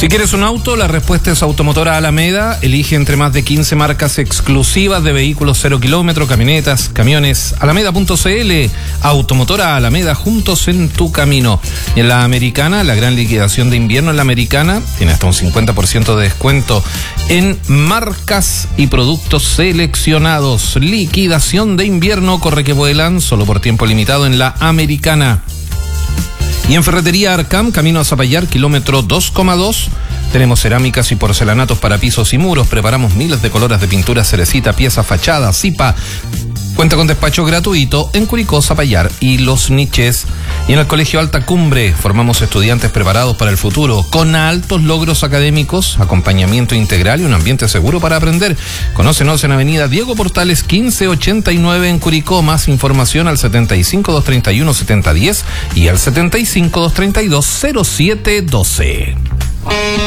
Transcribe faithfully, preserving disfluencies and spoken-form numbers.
Si quieres un auto, la respuesta es Automotora Alameda. Elige entre más de quince marcas exclusivas de vehículos cero kilómetros, camionetas, camiones. Alameda punto c l. Automotora Alameda, juntos en tu camino. Y en la Americana, la gran liquidación de invierno en la Americana tiene hasta un cincuenta por ciento de descuento en marcas y productos seleccionados. Liquidación de invierno, corre que vuelan, solo por tiempo limitado en la Americana. Y en Ferretería Arcam, camino a Zapallar, kilómetro dos coma dos, tenemos cerámicas y porcelanatos para pisos y muros. Preparamos miles de colores de pintura, cerecita, pieza, fachada, zipa. Cuenta con despacho gratuito en Curicó, Zapallar y Los Niches. Y en el Colegio Alta Cumbre formamos estudiantes preparados para el futuro, con altos logros académicos, acompañamiento integral y un ambiente seguro para aprender. Conócenos en Avenida Diego Portales quince ochenta y nueve en Curicó. Más información al setenta y cinco, doscientos treinta y uno, setenta diez y al setenta y cinco, doscientos treinta y dos, cero siete doce.